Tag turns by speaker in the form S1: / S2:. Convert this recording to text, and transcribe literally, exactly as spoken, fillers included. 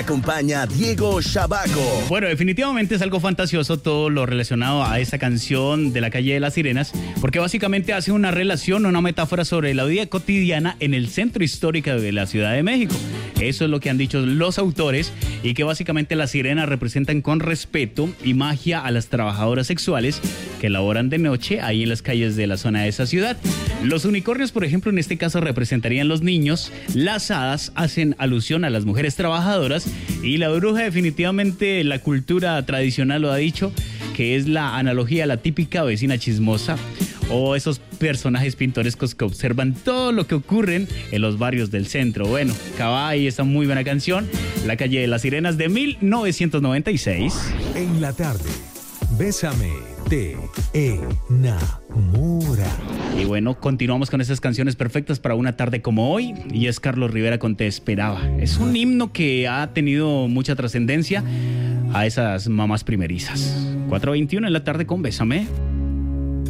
S1: acompaña Diego Shabaco.
S2: Bueno, definitivamente es algo fantasioso todo lo relacionado a esta canción de La Calle de las Sirenas, porque básicamente hace una relación, una metáfora sobre la vida cotidiana en el centro histórico de la Ciudad de México. Eso es lo que han dicho los autores, y que básicamente las sirenas representan con respeto y magia a las trabajadoras sexuales que laboran de noche ahí en las calles de la zona de esa ciudad. Los unicornios, por ejemplo, en este caso representarían los niños, las hadas hacen alusión a las mujeres trabajadoras, y la bruja definitivamente la cultura tradicional lo ha dicho, que es la analogía a la típica vecina chismosa o esos personajes pintorescos que observan todo lo que ocurre en los barrios del centro. Bueno, Cabay, esta muy buena canción, La Calle de las Sirenas de mil novecientos noventa y seis.
S3: En la tarde, Bésame, te enamora.
S2: Y bueno, continuamos con esas canciones perfectas para una tarde como hoy, y es Carlos Rivera con Te Esperaba. Es un himno que ha tenido mucha trascendencia a esas mamás primerizas. cuatro veintiuno en la tarde con Bésame.